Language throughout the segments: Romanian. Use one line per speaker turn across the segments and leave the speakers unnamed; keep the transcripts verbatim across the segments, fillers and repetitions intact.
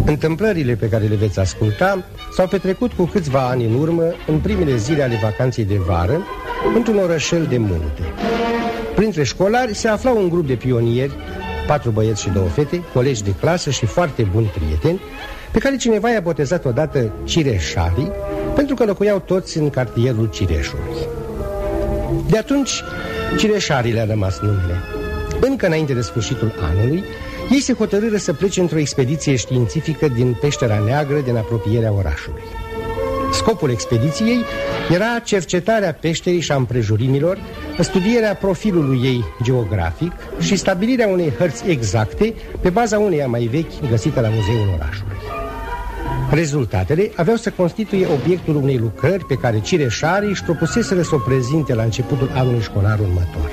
Întâmplările pe care le veți asculta s-au petrecut cu câțiva ani în urmă, în primele zile ale vacanței de vară, într-un orășel de munte. Printre școlari se afla un grup de pionieri, patru băieți și două fete, colegi de clasă și foarte buni prieteni, pe care cineva i-a botezat odată Cireșarii, pentru că locuiau toți în cartierul Cireșului. De atunci, Cireșarii le-a rămas numele. Încă înainte de sfârșitul anului, ei se hotărâră să plece într-o expediție științifică din Peștera Neagră, din apropierea orașului. Scopul expediției era cercetarea peșterii și a împrejurimilor, studierea profilului ei geografic și stabilirea unei hărți exacte pe baza uneia mai vechi găsită la muzeul orașului. Rezultatele aveau să constituie obiectul unei lucrări pe care Cireșarii își propuseseră să o prezinte la începutul anului școlar următor.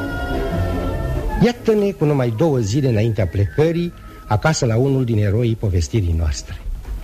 Iată-ne cu numai două zile înaintea plecării acasă la unul din eroii povestirii noastre.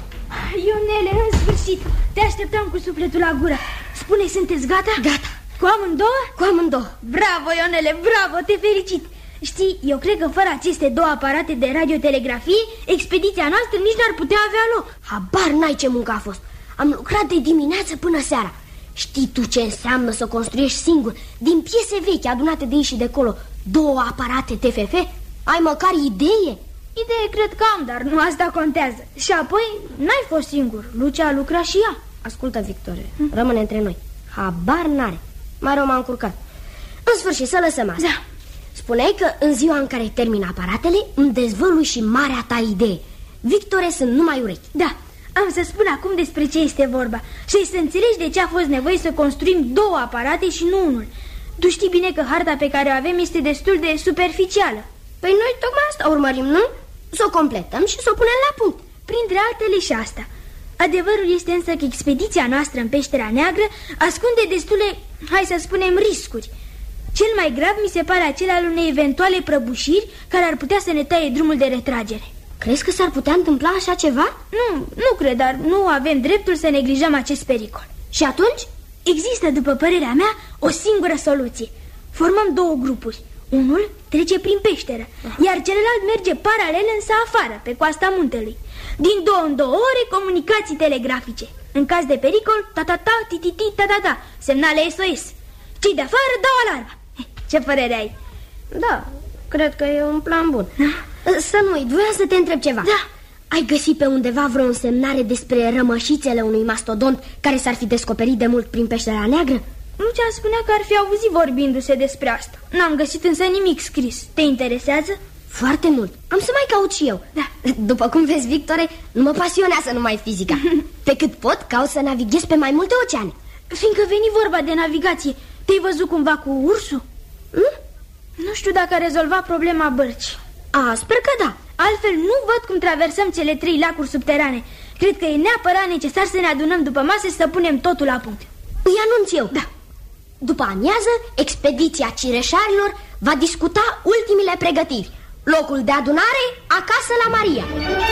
Ionele, în sfârșit, te așteptam cu sufletul la gură. Spune, sunteți gata?
Gata.
Cu amândouă?
Cu amândouă.
Bravo, Ionele, bravo, te felicit. Știi, eu cred că fără aceste două aparate de radiotelegrafie, expediția noastră nici n-ar putea avea loc.
Habar n-ai ce muncă a fost. Am lucrat de dimineață până seara. Știi tu ce înseamnă să construiești singur, din piese vechi adunate de aici și de acolo, două aparate T F F? Ai măcar idee?
Idee cred că am, dar nu asta contează. Și apoi, n-ai fost singur, Lucia a lucrat și ea.
Ascultă, Victorie, hm? Rămâne între noi. Habar n-are. Mai rău m-a încurcat. În sfârșit, să lăsăm asta.
Da.
Spuneai că în ziua în care termin aparatele îmi dezvălui și marea ta idee. Victore, sunt numai urechi.
Da, am să spun acum despre ce este vorba și ai să înțelegi de ce a fost nevoie să construim două aparate și nu unul. Tu știi bine că harta pe care o avem este destul de superficială.
Păi noi tocmai asta urmărim, nu? Să o completăm și să o punem la punct.
Printre altele și asta. Adevărul este însă că expediția noastră în Peștera Neagră ascunde destule, hai să spunem, riscuri. Cel mai grav mi se pare acela al unei eventuale prăbușiri care ar putea să ne taie drumul de retragere.
Crezi că s-ar putea întâmpla așa ceva?
Nu, nu cred, dar nu avem dreptul să neglijăm acest pericol.
Și atunci?
Există, după părerea mea, o singură soluție. Formăm două grupuri. Unul trece prin peșteră, iar celălalt merge paralel însă afară, pe coasta muntelui. Din două în două ore, comunicații telegrafice. În caz de pericol, ta-ta-ta, ti-ti-ti, ta-ta-ta, semnale S O S. Cei de afară dau alarma. Ce părere ai?
Da, cred că e un plan bun. Să nu uit, voiam să te întreb ceva.
Da.
Ai găsit pe undeva vreo însemnare despre rămășițele unui mastodont care s-ar fi descoperit de mult prin Peștera Neagră?
Lucia spunea că ar fi auzit vorbindu-se despre asta. N-am găsit însă nimic scris. Te interesează?
Foarte mult. Am să mai caut și eu.
Da.
După cum vezi, Victore, nu mă pasionează numai fizica. Pe cât pot, caut să navighez pe mai multe oceane.
Fiindcă veni vorba de navigație, te-ai văzut cumva cu ursul?
Hm?
Nu știu dacă a rezolvat problema bărcii.
A, sper că da.
Altfel nu văd cum traversăm cele trei lacuri subterane. Cred că e neapărat necesar să ne adunăm după masă și să punem totul la punct.
Îi anunț eu.
Da.
După amiază, expediția Cireșarilor va discuta ultimile pregătiri. Locul de adunare, acasă la Maria.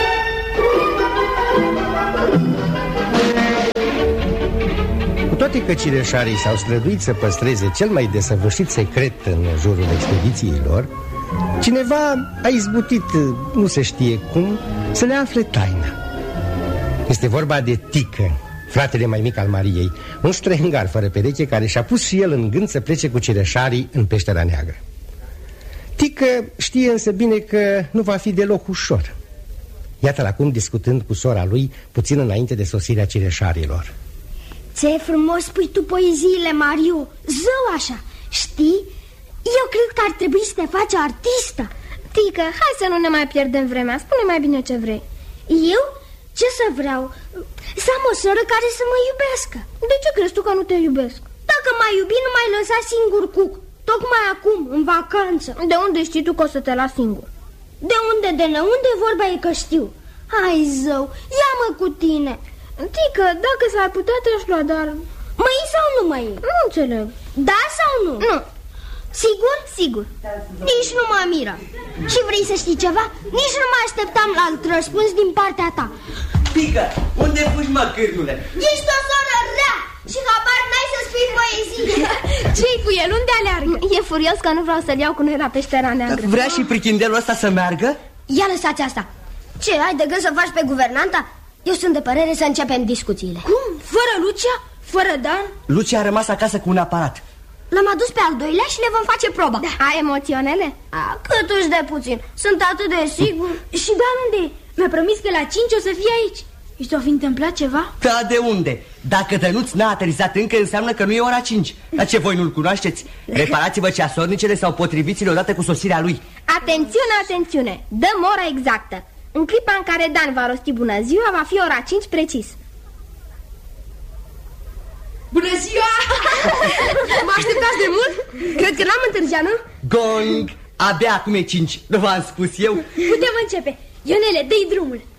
Cu toate că Cireșarii s-au străduit să păstreze cel mai desăvârșit secret în jurul expediției lor, cineva a izbutit, nu se știe cum, să le afle taina. Este vorba de Tică, fratele mai mic al Mariei, un străingar fără pereche care și-a pus și el în gând să plece cu Cireșarii în Peștera Neagră. Tică știe însă bine că nu va fi deloc ușor. Iată-l acum discutând cu sora lui puțin înainte de sosirea Cireșarilor.
Ce frumos spui tu poeziile, Mariu. Zău așa. Știi, eu cred că ar trebui să te faci artistă.
Tică, hai să nu ne mai pierdem vremea. Spune mai bine ce vrei.
Eu? Ce să vreau? Să am o soră care să mă iubească.
De ce crezi tu că nu te iubesc?
Dacă m-ai iubi, nu m-ai lăsat singur cuc. Tocmai acum, în vacanță.
De unde știi tu că o să te las singur?
De unde, de neunde, vorba e că știu. Hai, zău, ia-mă cu tine.
Tică, dacă s-ar putea te-aș lua, dar...
Mă iei sau nu mă iei?
Nu înțeleg.
Da sau nu?
Nu.
Sigur?
Sigur.
Nici nu mă miră. Și vrei să știi ceva? Nici nu mă așteptam la alt răspuns din partea ta.
Tică, unde fugi, mă, cârnule?
Ești o soră rea și habar n-ai să spui poezie.
Ce-i cu el? Unde aleargă? E furios că nu vreau să-l iau cu noi la Peștera Neagră.
Vrea și prichindelul ăsta să meargă?
Ia lăsați asta. Ce, ai de gând să faci pe guvernanta? Eu sunt de părere să începem discuțiile.
Cum? Fără Lucia? Fără Dan?
Lucia a rămas acasă cu un aparat.
L-am adus pe al doilea și le vom face proba.
Da. Ai emoționele?
A, cât uși de puțin. Sunt atât de sigur.
Și Dan unde e? Mi-a promis că la cinci o să fie aici. Și s-o fi întâmplat ceva?
Da, de unde? Dacă Dănuț n-a aterizat încă, înseamnă că nu e ora cinci. Dar ce, voi nu-l cunoașteți? Reparați-vă ceasornicele sau potriviți-le odată cu sosirea lui.
Atențiune, atențiune, dăm ora exactă. În clipa în care Dan va rosti bună ziua, va fi ora cinci precis.
Bună ziua! Mă așteptați de mult? Cred că n-am întârziat, nu?
Gong! Abia acum e cinci, nu v-am spus eu?
Putem începe. Ionele, dă-i drumul.